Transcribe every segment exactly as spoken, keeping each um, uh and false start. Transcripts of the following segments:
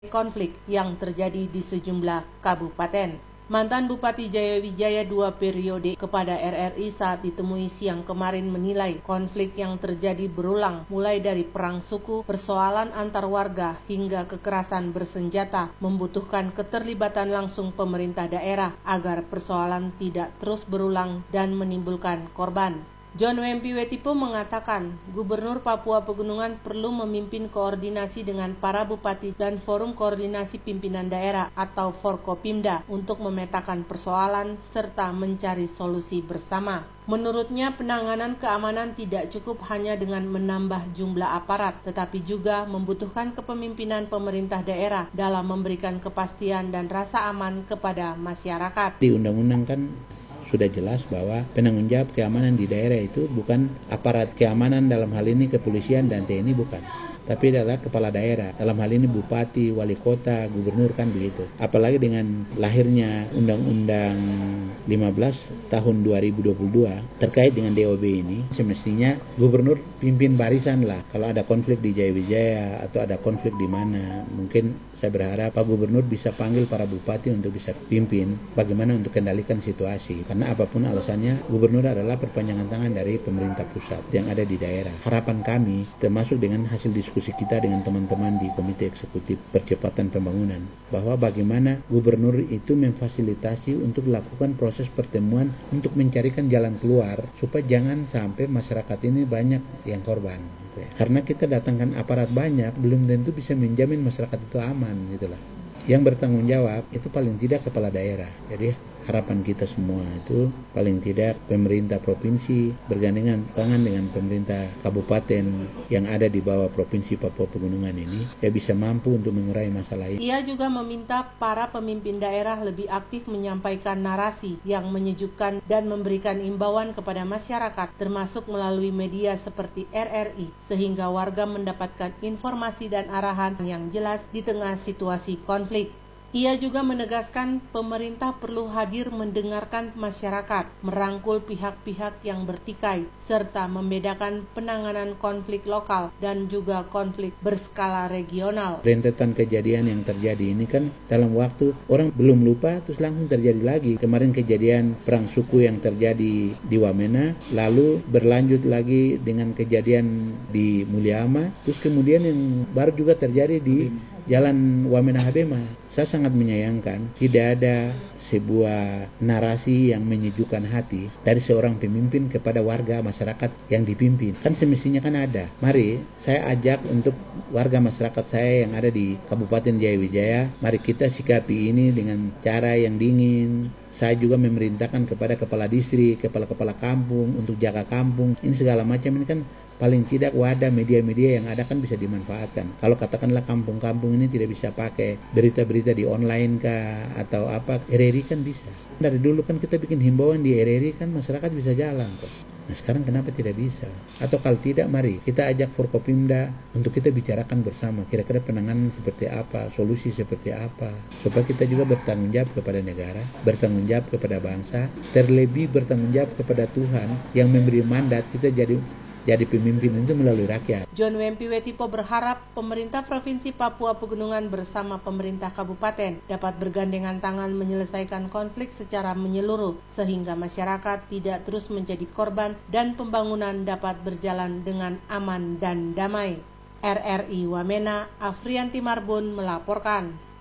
konflik yang terjadi di sejumlah kabupaten. Mantan Bupati Jayawijaya dua periode kepada R R I saat ditemui siang kemarin menilai konflik yang terjadi berulang mulai dari perang suku, persoalan antar warga hingga kekerasan bersenjata membutuhkan keterlibatan langsung pemerintah daerah agar persoalan tidak terus berulang dan menimbulkan korban. John Wempi Wetipo mengatakan, Gubernur Papua Pegunungan perlu memimpin koordinasi dengan para bupati dan Forum Koordinasi Pimpinan Daerah atau Forkopimda untuk memetakan persoalan serta mencari solusi bersama. Menurutnya, penanganan keamanan tidak cukup hanya dengan menambah jumlah aparat, tetapi juga membutuhkan kepemimpinan pemerintah daerah dalam memberikan kepastian dan rasa aman kepada masyarakat. Di undang-undang kan sudah jelas bahwa penanggung jawab keamanan di daerah itu bukan aparat keamanan, dalam hal ini kepolisian dan T N I, bukan, tapi adalah kepala daerah, dalam hal ini bupati, wali kota, gubernur, kan begitu. Apalagi dengan lahirnya Undang-Undang lima belas tahun dua ribu dua puluh dua terkait dengan D O B ini, semestinya gubernur pimpin barisan lah. Kalau ada konflik di Jayawijaya atau ada konflik di mana, mungkin saya berharap Pak Gubernur bisa panggil para bupati untuk bisa pimpin bagaimana untuk kendalikan situasi. Karena apapun alasannya, Gubernur adalah perpanjangan tangan dari pemerintah pusat yang ada di daerah. Harapan kami, termasuk dengan hasil diskusi kita dengan teman-teman di Komite Eksekutif Percepatan Pembangunan, bahwa bagaimana Gubernur itu memfasilitasi untuk melakukan proses pertemuan untuk mencarikan jalan keluar supaya jangan sampai masyarakat ini banyak yang korban. Karena kita datangkan aparat banyak, belum tentu bisa menjamin masyarakat itu aman, gitu lah. Yang bertanggung jawab itu paling tidak kepala daerah. Jadi harapan kita semua itu paling tidak pemerintah provinsi bergandengan tangan dengan pemerintah kabupaten yang ada di bawah Provinsi Papua Pegunungan ini, ya bisa mampu untuk mengurai masalah ini. Ia juga meminta para pemimpin daerah lebih aktif menyampaikan narasi yang menyejukkan dan memberikan imbauan kepada masyarakat, termasuk melalui media seperti R R I, sehingga warga mendapatkan informasi dan arahan yang jelas di tengah situasi konflik. Ia juga menegaskan pemerintah perlu hadir mendengarkan masyarakat, merangkul pihak-pihak yang bertikai, serta membedakan penanganan konflik lokal dan juga konflik berskala regional. Rentetan kejadian yang terjadi ini kan dalam waktu orang belum lupa terus langsung terjadi lagi. Kemarin kejadian perang suku yang terjadi di Wamena, lalu berlanjut lagi dengan kejadian di Mulyama, terus kemudian yang baru juga terjadi di Jalan Wamena Habema. Saya sangat menyayangkan tidak ada sebuah narasi yang menyejukkan hati dari seorang pemimpin kepada warga masyarakat yang dipimpin. Kan semestinya kan ada. Mari saya ajak untuk warga masyarakat saya yang ada di Kabupaten Jayawijaya, mari kita sikapi ini dengan cara yang dingin. Saya juga memerintahkan kepada kepala distrik, kepala-kepala kampung untuk jaga kampung. Ini segala macam ini kan paling tidak wadah media-media yang ada kan bisa dimanfaatkan. Kalau katakanlah kampung-kampung ini tidak bisa pakai berita-berita di online kah atau apa, R R I kan bisa. Dari dulu kan kita bikin himbauan di R R I kan masyarakat bisa jalan kok. Nah sekarang kenapa tidak bisa? Atau kalau tidak, mari kita ajak Forkopimda untuk kita bicarakan bersama kira-kira penanganan seperti apa, solusi seperti apa, supaya kita juga bertanggung jawab kepada negara, bertanggung jawab kepada bangsa, terlebih bertanggung jawab kepada Tuhan yang memberi mandat kita jadi jadi pemimpin itu melalui rakyat. John Wempi Wetipo berharap pemerintah Provinsi Papua Pegunungan bersama pemerintah kabupaten dapat bergandengan tangan menyelesaikan konflik secara menyeluruh sehingga masyarakat tidak terus menjadi korban dan pembangunan dapat berjalan dengan aman dan damai. R R I Wamena, Afrianti Marbun melaporkan.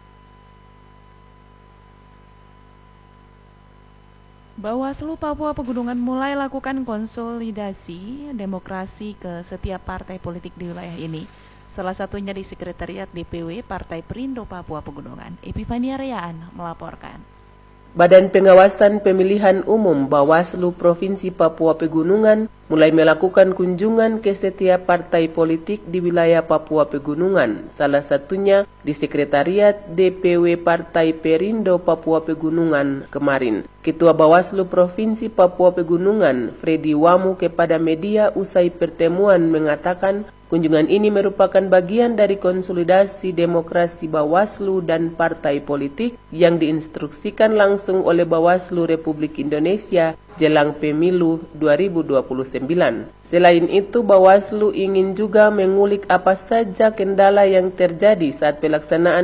Bawaslu Papua Pegunungan mulai lakukan konsolidasi demokrasi ke setiap partai politik di wilayah ini. Salah satunya di Sekretariat D P W Partai Perindo Papua Pegunungan. Epifania Rayaan melaporkan. Badan Pengawasan Pemilihan Umum Bawaslu Provinsi Papua Pegunungan mulai melakukan kunjungan ke setiap partai politik di wilayah Papua Pegunungan, salah satunya di Sekretariat D P W Partai Perindo Papua Pegunungan kemarin. Ketua Bawaslu Provinsi Papua Pegunungan, Freddy Wamu, kepada media usai pertemuan mengatakan Kunjungan ini merupakan bagian dari konsolidasi demokrasi Bawaslu dan partai politik yang diinstruksikan langsung oleh Bawaslu Republik Indonesia jelang pemilu dua ribu dua puluh sembilan. Selain itu, Bawaslu ingin juga mengulik apa saja kendala yang terjadi saat pelaksanaan